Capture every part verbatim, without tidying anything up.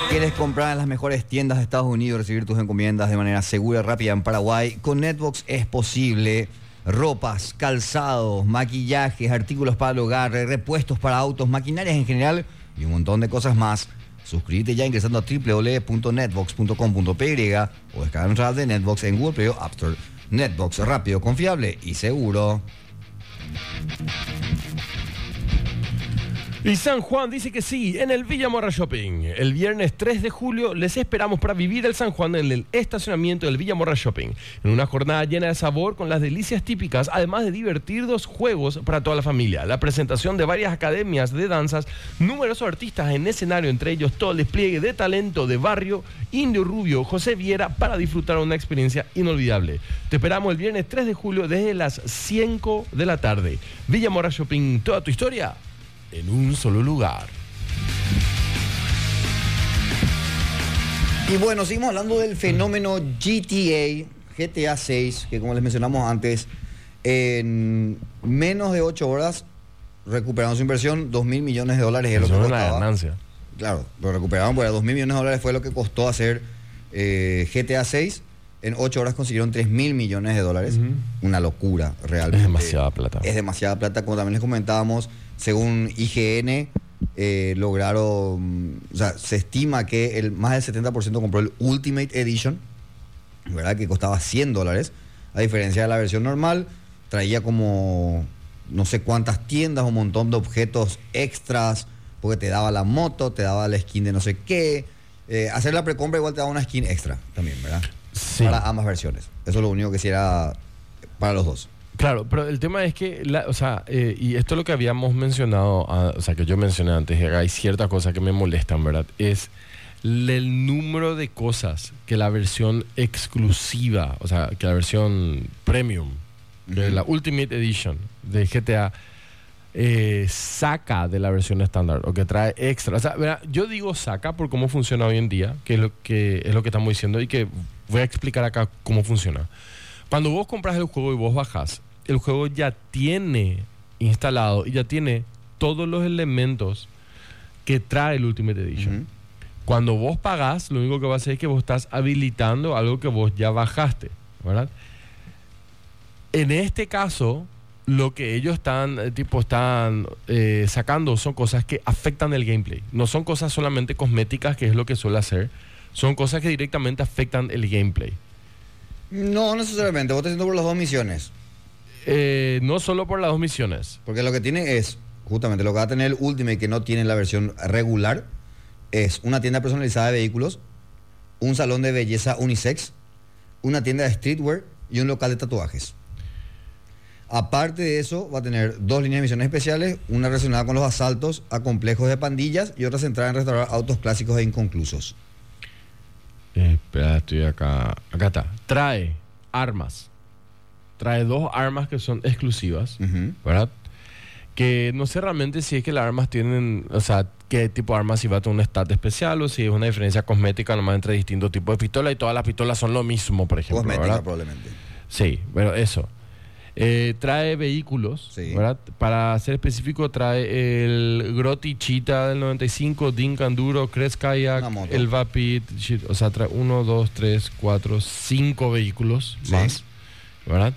¿Quieres comprar en las mejores tiendas de Estados Unidos, recibir tus encomiendas de manera segura y rápida en Paraguay? Con Netbox es posible. Ropas, calzados, maquillajes, artículos para el hogar, repuestos para autos, maquinarias en general y un montón de cosas más. Suscríbete ya ingresando a doble u doble u doble u punto netbox punto com punto p y o descarga nuestra app de Netbox en Google Play o App Store. Netbox, rápido, confiable y seguro. Y San Juan dice que sí, en el Villa Morra Shopping. El viernes tres de julio les esperamos para vivir el San Juan en el estacionamiento del Villa Morra Shopping. En una jornada llena de sabor con las delicias típicas, además de divertidos juegos para toda la familia. La presentación de varias academias de danzas, numerosos artistas en escenario, entre ellos todo el despliegue de talento de Barrio, Indio Rubio, José Viera, para disfrutar una experiencia inolvidable. Te esperamos el viernes tres de julio desde las cinco de la tarde. Villa Morra Shopping, toda tu historia en un solo lugar. Y bueno, seguimos hablando del fenómeno G T A, G T A seis, que como les mencionamos antes, en menos de ocho horas recuperaron su inversión, dos mil millones de dólares es lo que Eso es costaba. una ganancia. Claro, lo recuperaron, porque dos mil millones de dólares fue lo que costó hacer eh, G T A seis. En ocho horas consiguieron tres mil millones de dólares. Uh-huh. Una locura, realmente. Es demasiada plata. Es demasiada plata, como también les comentábamos. Según I G N, eh, lograron, o sea, se estima que el, más del setenta por ciento compró el Ultimate Edition, ¿verdad? Que costaba cien dólares, a diferencia de la versión normal. Traía como no sé cuántas tiendas, un montón de objetos extras, porque te daba la moto, te daba la skin de no sé qué. Eh, hacer la precompra igual te daba una skin extra también, ¿verdad? Sí. Para ambas versiones. Eso es lo único que sí era para los dos. Claro, pero el tema es que, la, o sea, eh, y esto es lo que habíamos mencionado, uh, o sea, que yo mencioné antes, hay ciertas cosas que me molestan, ¿verdad? Es el número de cosas que la versión exclusiva, o sea, que la versión premium, uh-huh, de la Ultimate Edition de G T A, eh, saca de la versión estándar, o que trae extra. O sea, ¿verdad? Yo digo saca por cómo funciona hoy en día, que es lo que, es lo que estamos diciendo, y que voy a explicar acá cómo funciona. Cuando vos compras el juego y vos bajás, el juego ya tiene instalado y ya tiene todos los elementos que trae el Ultimate Edition. Uh-huh. Cuando vos pagás, lo único que va a hacer es que vos estás habilitando algo que vos ya bajaste, ¿verdad? En este caso, lo que ellos están, tipo, están eh, sacando son cosas que afectan el gameplay. No son cosas solamente cosméticas, que es lo que suele hacer. Son cosas que directamente afectan el gameplay. No, no necesariamente. Vos estás haciendo por las dos misiones. Eh, no solo por las dos misiones. Porque lo que tiene es, justamente lo que va a tener el Ultimate, que no tiene la versión regular, es una tienda personalizada de vehículos, un salón de belleza unisex, una tienda de streetwear y un local de tatuajes. Aparte de eso, va a tener dos líneas de misiones especiales, una relacionada con los asaltos a complejos de pandillas y otra centrada en restaurar autos clásicos e inconclusos. Eh, espera, estoy acá. Acá está. Trae armas. Trae dos armas que son exclusivas, uh-huh, ¿verdad? Que no sé realmente si es que las armas tienen, o sea, qué tipo de armas, si va a tener un stat especial o si es una diferencia cosmética nomás entre distintos tipos de pistolas, y todas las pistolas son lo mismo, por ejemplo. Cosmética, ¿verdad? Probablemente. Sí, pero eso. Eh, trae vehículos, sí, ¿verdad? Para ser específico, trae el Grotti Cheetah del noventa y cinco, Dink Enduro, Crest Kayak, el Vapid, o sea, trae uno, dos, tres, cuatro, cinco vehículos, sí, más, ¿verdad?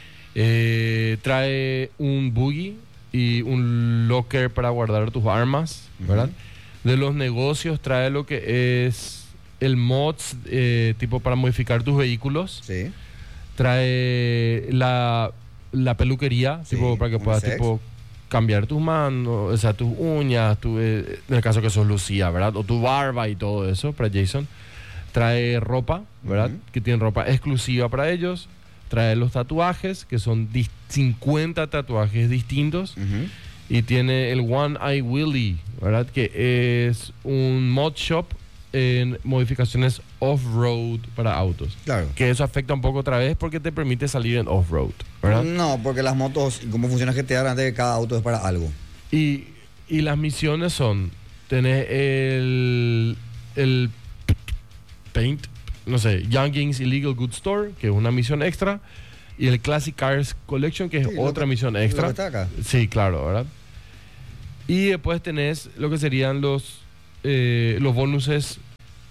Eh, trae un buggy y un locker para guardar tus armas, ¿verdad? Uh-huh. De los negocios trae lo que es el mods, eh, tipo para modificar tus vehículos. Sí. Trae la, la peluquería, sí, tipo, para que puedas tipo, cambiar tus manos, o sea, tus uñas, tu, eh, en el caso que sos Lucía, ¿verdad? O tu barba y todo eso para Jason. Trae ropa, ¿verdad? Uh-huh. Que tiene ropa exclusiva para ellos. Trae los tatuajes, que son dis- cincuenta tatuajes distintos. Uh-huh. Y tiene el One Eye Willy, ¿verdad? Que es un mod shop en modificaciones off-road para autos. Claro. Que eso afecta un poco otra vez porque te permite salir en off-road, ¿verdad? No, porque las motos, cómo funciona G T A, antes de cada auto es para algo. Y, y las misiones son, tenés el, el Paint, no sé, Young Kings Illegal Goods Store, que es una misión extra, y el Classic Cars Collection, que es sí, otra que, misión extra. Lo que está acá. Sí, claro, ¿verdad? Y después tenés lo que serían los, eh, los bonuses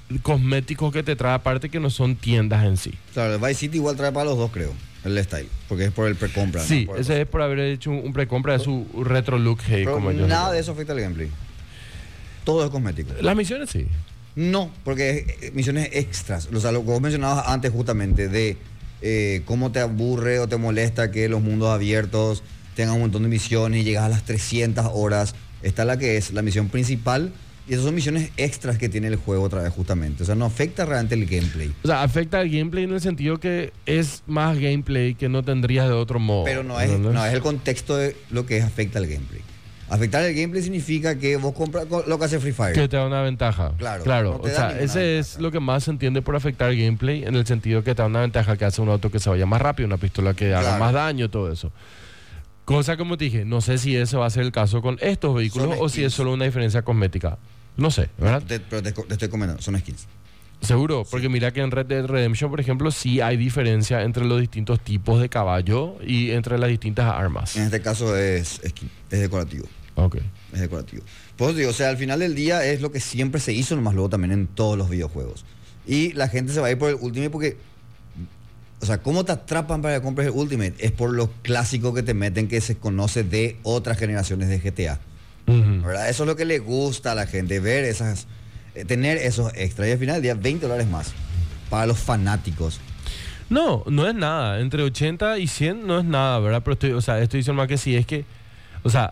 cosméticos que te trae aparte que no son tiendas en sí. Claro, el Vice City igual trae para los dos, creo, el style, porque es por el precompra. Sí, ¿no? Por ese es por haber hecho un, un precompra de su retro look. Hey, Pero como yo nada de eso afecta al gameplay. Todo es cosmético. Las misiones sí. No, porque es misiones extras. O sea, lo que vos mencionabas antes justamente de eh, cómo te aburre o te molesta que los mundos abiertos tengan un montón de misiones y llegas a las trescientas horas. Está la que es la misión principal y esas son misiones extras que tiene el juego otra vez justamente. O sea, no afecta realmente el gameplay. O sea, afecta al gameplay en el sentido que es más gameplay que no tendrías de otro modo. Pero no es, no es el contexto de lo que afecta al gameplay. Afectar el gameplay significa que vos compras lo que hace Free Fire. Que te da una ventaja. Claro. Claro. No te o da sea, ninguna ese ventaja. es lo que más se entiende por afectar el gameplay, en el sentido que te da una ventaja que hace un auto que se vaya más rápido, una pistola que haga Claro. más daño, todo eso. Cosa como te dije, no sé si ese va a ser el caso con estos vehículos Son o si skins. es solo una diferencia cosmética. No sé, ¿verdad? Te- pero te, te estoy comentando, son skins. Seguro, porque mira que en Red Dead Redemption, por ejemplo, sí hay diferencia entre los distintos tipos de caballo y entre las distintas armas. En este caso es skin, es decorativo. Ok. Es decorativo. Pues digo, o sea, al final del día es lo que siempre se hizo, nomás luego también en todos los videojuegos. Y la gente se va a ir por el Ultimate porque, o sea, ¿cómo te atrapan para que compres el Ultimate? Es por lo clásico que te meten que se conoce de otras generaciones de G T A. Ujú. ¿Verdad? Eso es lo que le gusta a la gente, ver esas, eh, tener esos extras. Y al final del día, veinte dólares más para los fanáticos. No, no es nada. Entre ochenta y cien no es nada, ¿verdad? Pero estoy, o sea, estoy diciendo más que si es que, o sea,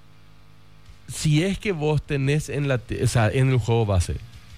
si es que vos tenés en la, t- o sea, en el juego base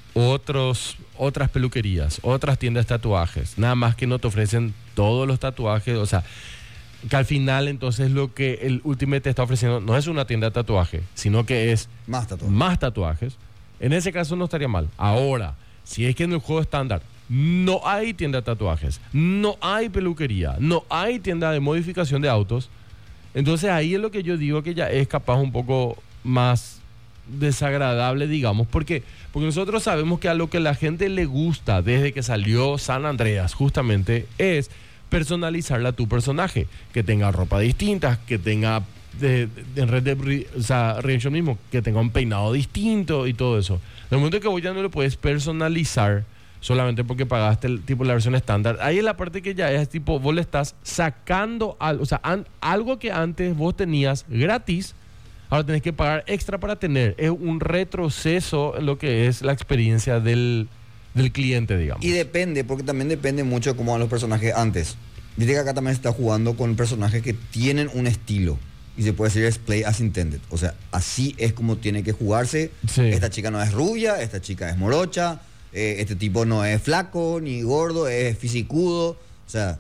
otros, otras peluquerías, otras tiendas de tatuajes, nada más que no te ofrecen todos los tatuajes, o sea, que al final entonces lo que el Ultimate te está ofreciendo no es una tienda de tatuaje, sino que es Más tatuajes. más tatuajes. En ese caso no estaría mal. Ahora, si es que en el juego estándar no hay tienda de tatuajes, no hay peluquería, no hay tienda de modificación de autos, entonces ahí es lo que yo digo que ya es capaz un poco más desagradable, digamos, porque porque nosotros sabemos que a lo que la gente le gusta desde que salió San Andreas justamente es personalizarla a tu personaje, que tenga ropa distinta, que tenga de, de- en Red Dead Re- o sea, Redemption mismo, que tenga un peinado distinto y todo eso. En el momento que vos ya no lo puedes personalizar solamente porque pagaste el tipo la versión estándar, ahí es la parte que ya es tipo vos le estás sacando al, o sea, an- algo que antes vos tenías gratis. Ahora tenés que pagar extra para tener. Es un retroceso en lo que es la experiencia del, del cliente, digamos. Y depende, porque también depende mucho de cómo van los personajes antes. Viste que acá también se está jugando con personajes que tienen un estilo. Y se puede decir es play as intended. O sea, así es como tiene que jugarse. Sí. Esta chica no es rubia, esta chica es morocha, eh, este tipo no es flaco ni gordo, es fisicudo. O sea,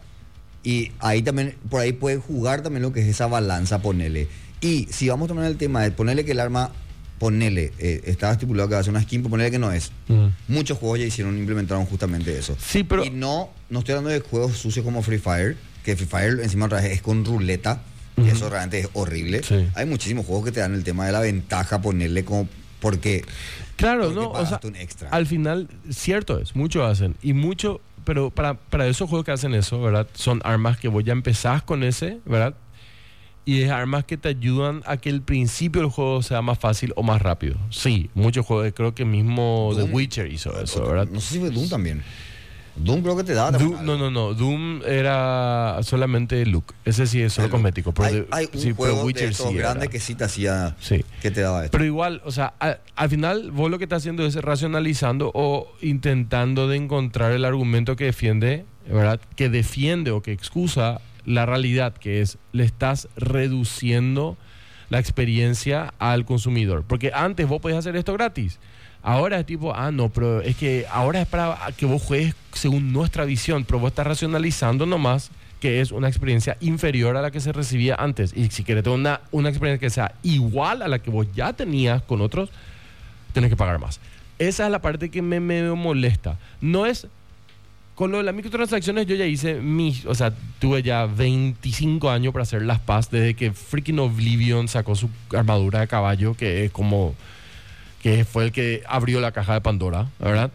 y ahí también, por ahí puede jugar también lo que es esa balanza, ponele. Y si vamos a tomar el tema de ponerle que el arma, ponele, eh, estaba estipulado que va a ser una skin, pero ponerle que no es. Ujú. Muchos juegos ya hicieron, implementaron justamente eso. Sí, pero Y no, no estoy hablando de juegos sucios como Free Fire, que Free Fire encima otra vez es con ruleta, y Ujú. eso realmente es horrible. Sí. Hay muchísimos juegos que te dan el tema de la ventaja, ponerle como, porque, claro, porque no, o sea, pagaste un extra. al final, cierto es, muchos hacen. Y mucho, pero para, para esos juegos que hacen eso, ¿verdad? Son armas que vos ya empezás con ese, ¿verdad? Y es armas que te ayudan a que el principio del juego sea más fácil o más rápido. Sí, muchos juegos, creo que mismo The Doom. Witcher hizo eso, Otro- ¿verdad? No sé si fue Doom también. Doom creo que te da Doom- también no, algo. no, no. Doom era solamente look. Ese sí es solo El look. cosmético. Pero hay, de- hay un sí, pero juego de Witcher estos sí era. grandes que sí te hacía, Sí. que te daba esto. Pero igual, o sea, a- al final vos lo que estás haciendo es racionalizando o intentando de encontrar el argumento que defiende, ¿verdad? Que defiende o que excusa la realidad, que es le estás reduciendo la experiencia al consumidor. Porque antes vos podías hacer esto gratis. Ahora es tipo, ah, no, pero es que ahora es para que vos juegues según nuestra visión, pero vos estás racionalizando nomás que es una experiencia inferior a la que se recibía antes. Y si querés tener una, una experiencia que sea igual a la que vos ya tenías con otros, tenés que pagar más. Esa es la parte que me, me molesta. No es... Con lo de las microtransacciones yo ya hice mis... O sea, tuve ya veinticinco años para hacer las paz desde que freaking Oblivion sacó su armadura de caballo, que es como... que fue el que abrió la caja de Pandora, ¿verdad?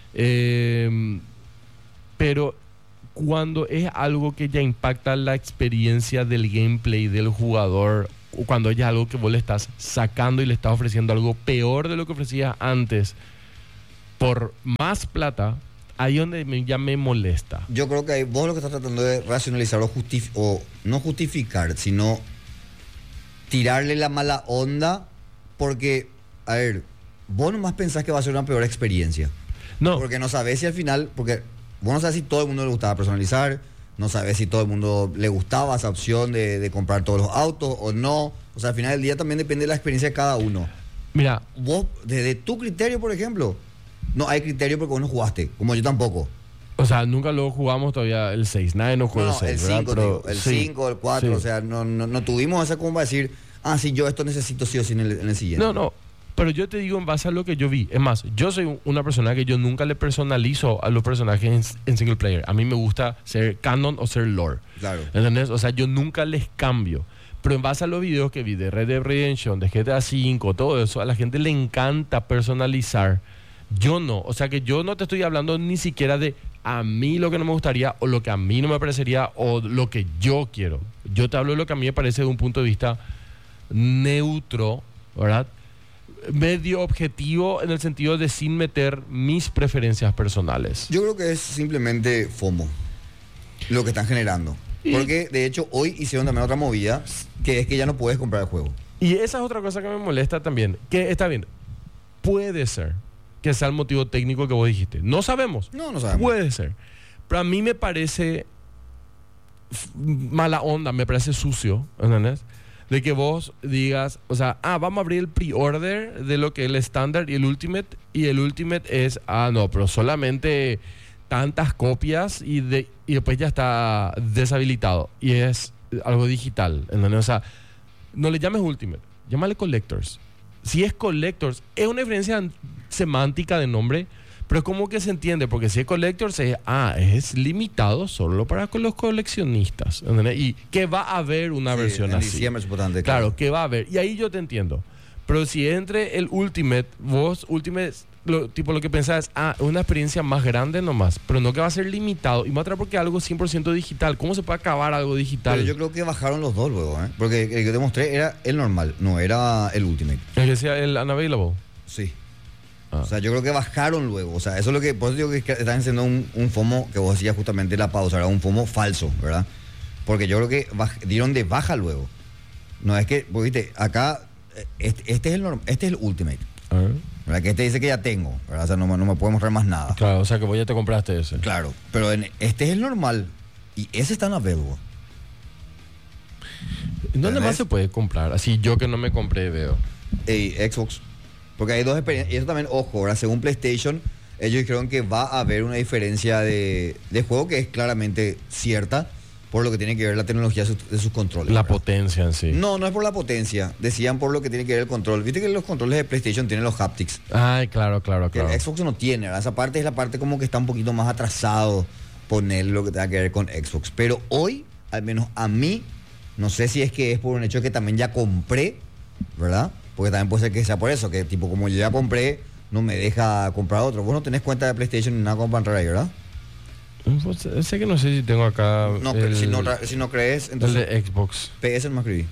Eh, pero cuando es algo que ya impacta la experiencia del gameplay del jugador, o cuando ya es algo que vos le estás sacando y le estás ofreciendo algo peor de lo que ofrecías antes, por más plata, ahí es donde me, ya me molesta. Yo creo que ahí vos lo que estás tratando de racionalizar o, justif o no justificar, sino tirarle la mala onda porque, a ver, vos nomás pensás que va a ser una peor experiencia. No. Porque no sabés si al final, porque vos no sabés si todo el mundo le gustaba personalizar, no sabés si todo el mundo le gustaba esa opción de, de comprar todos los autos o no. O sea, al final del día también depende de la experiencia de cada uno. Mira, Vos, desde tu criterio, por ejemplo, no hay criterio porque vos no jugaste, como yo tampoco. o sea, nunca luego jugamos todavía el seis. Nadie nos No, jugó no, el seis, el ¿verdad? cinco, Pero el sí, cinco, el cuatro, sí. o sea, no, no, no tuvimos esa como para decir, ah, sí, yo esto necesito sí o sí en el, en el siguiente. No, no. Pero yo te digo en base a lo que yo vi. Es más, yo soy una persona que yo nunca le personalizo a los personajes en, en single player. A mí me gusta ser canon o ser lore. Claro. ¿Entendés? O sea, yo nunca les cambio. Pero en base a los videos que vi de Red Dead Redemption, de G T A cinco, todo eso, a la gente le encanta personalizar. Yo no. O sea que yo no te estoy hablando ni siquiera de a mí lo que no me gustaría o lo que a mí no me parecería o lo que yo quiero. Yo te hablo de lo que a mí me parece de un punto de vista neutro, ¿verdad? Medio objetivo en el sentido de sin meter mis preferencias personales. Yo creo que es simplemente FOMO lo que están generando. Y- Porque de hecho hoy hicieron también otra movida que es que ya no puedes comprar el juego. Y esa es otra cosa que me molesta también. Que está bien, puede ser que sea el motivo técnico que vos dijiste. No sabemos. No, no sabemos. Puede ser. Pero a mí me parece f- mala onda, me parece sucio, ¿entendés? De que vos digas, o sea, ah, vamos a abrir el pre-order de lo que es el estándar y el ultimate, y el ultimate es, ah, no, pero solamente tantas copias y, de, y después ya está deshabilitado. Y es algo digital, ¿entendés? O sea, no le llames ultimate, llámale collectors. Si es collectors, es una diferencia semántica de nombre, pero es como que se entiende, porque si es collectors es, ah, es limitado solo para con los coleccionistas, ¿entendés? Y que va a haber una Sí, versión en así. diciembre, supuestamente. Claro, que va a haber. Y ahí yo te entiendo. Pero si entre el Ultimate, vos, Ultimate, lo, tipo lo que pensás es, ah, una experiencia más grande nomás, pero no que va a ser limitado. Y más otra porque algo cien por ciento digital. ¿Cómo se puede acabar algo digital? Pero yo creo que bajaron los dos luego, ¿eh? Porque el que te mostré era el normal, no era el Ultimate. El que sea el unavailable. Sí. Ah. O sea, yo creo que bajaron luego. O sea, eso es lo que. Por eso digo que están haciendo un, un FOMO que vos decías justamente la pausa, era un FOMO falso, ¿verdad? Porque yo creo que baj- dieron de baja luego. No es que, vos viste, acá, eh, este, este es el norm- este es el Ultimate, A ver. ¿verdad? Que este dice que ya tengo, ¿verdad? O sea, no, me- no me puede mostrar más nada. Claro, o sea que vos ya te compraste ese. Claro, pero en, este es el normal y ese está en available. ¿Dónde ¿Entendés? más se puede comprar? Así yo que no me compré veo. Ey, Xbox. Porque hay dos experiencias. Y eso también, ojo, ahora según PlayStation, ellos dijeron que va a haber una diferencia de, de juego que es claramente cierta por lo que tiene que ver la tecnología de sus, de sus controles. La ¿verdad? potencia en sí. No, no es por la potencia. Decían por lo que tiene que ver el control. Viste que los controles de PlayStation tienen los haptics. Ay, claro, claro, Que claro. el Xbox no tiene, ¿verdad? Esa parte es la parte como que está un poquito más atrasado poner lo que tenga que ver con Xbox. Pero hoy, al menos a mí, no sé si es que es por un hecho que también ya compré, ¿verdad? Porque también puede ser que sea por eso, que tipo como yo ya compré, no me deja comprar otro. Vos no tenés cuenta de PlayStation ni nada como para entrar ahí, ¿verdad? Pues, sé que no sé si tengo acá. No, el, si, no tra- si no crees, el entonces de Xbox. P S no me escribí.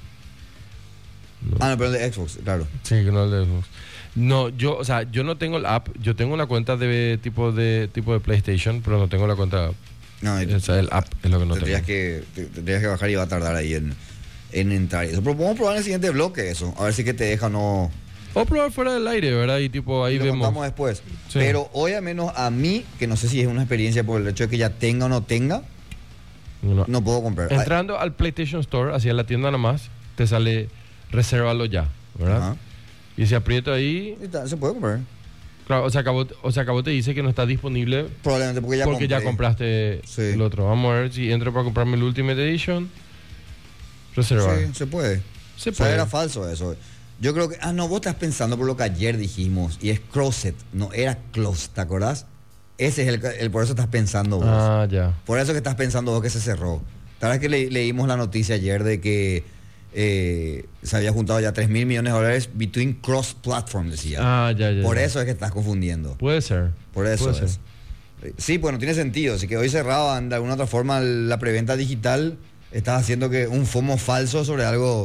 No. Ah, no, pero el de Xbox, claro. Sí, que no el de Xbox. No, yo, o sea, yo no tengo el app. Yo tengo una cuenta de tipo de tipo de PlayStation, pero no tengo la cuenta. No, O sea, el app es lo que no tendrías tengo. que, te- tendrías que bajar y va a tardar ahí en, en entrar. y Eso. Pero podemos probar en el siguiente bloque eso. A ver si que te deja o no. O probar fuera del aire, ¿verdad? Y tipo ahí lo vemos. contamos después. Sí. Pero hoy al menos a mí, que no sé si es una experiencia por el hecho de que ya tenga o no tenga, No. no puedo comprar. Entrando al PlayStation Store, hacia la tienda nomás, te sale resérvalo ya, ¿verdad? Ajá. Y si aprieto ahí, Ahí está, se puede comprar. claro, o sea, acabó, o sea, acabó te dice que no está disponible Probablemente porque ya porque compré. ya compraste Sí. el otro. Vamos a ver si entro para comprarme el Ultimate Edition. Reservar. Sí, se puede. Se O sea, puede. era falso eso. Yo creo que. Ah, no, vos estás pensando por lo que ayer dijimos. Y es Closet. No era Close, ¿te acordás? Ese es el, el- por eso estás pensando vos. Ah, ya. Por eso que estás pensando vos que se cerró. La verdad es que le- leímos la noticia ayer de que eh, se había juntado ya tres mil millones de dólares between cross platform, decía. Ah, ya, ya. por ya. eso es que estás confundiendo. Puede ser. Por eso Puede es. ser. Eh, Sí, pues no tiene sentido. Así que hoy cerraban de alguna otra forma la preventa digital. Estás haciendo que un FOMO falso sobre algo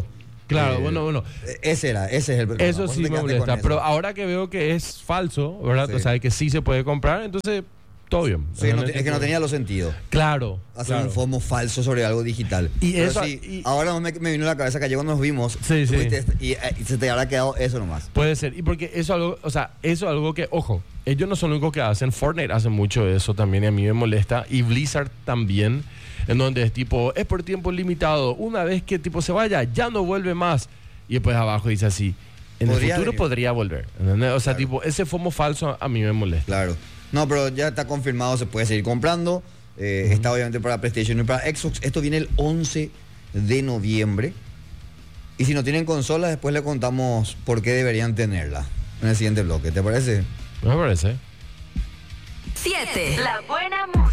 Claro, Eh, bueno, bueno. Ese era, ese es el problema. Eso Vos sí te me quedaste molesta. con eso. Pero ahora que veo que es falso, ¿verdad? Sí. O sea, que sí se puede comprar, entonces todo bien. Sí, no te- es que no tenía los sentidos. Claro. Hacer claro. un FOMO falso sobre algo digital. Y Pero eso- sí, y- ahora me, me vino a la cabeza que ayer cuando nos vimos, Sí, sí. tuviste este- y, y se te habrá quedado eso nomás. Puede ser. Y porque eso algo, o sea, eso es algo que, ojo, ellos no son los únicos que hacen. Fortnite hace mucho eso también y a mí me molesta. Y Blizzard también, en donde es tipo, es por tiempo limitado. Una vez que tipo se vaya, ya no vuelve más. Y después abajo dice así, en el Podría futuro venir. podría volver. ¿Entendés? O sea, Claro. tipo, ese FOMO falso a mí me molesta. Claro. No, pero ya está confirmado, se puede seguir comprando. Eh, Está obviamente para PlayStation y para Xbox. Esto viene el once de noviembre. Y si no tienen consolas, después le contamos por qué deberían tenerla en el siguiente bloque. ¿Te parece? Me parece. siete. La buena música.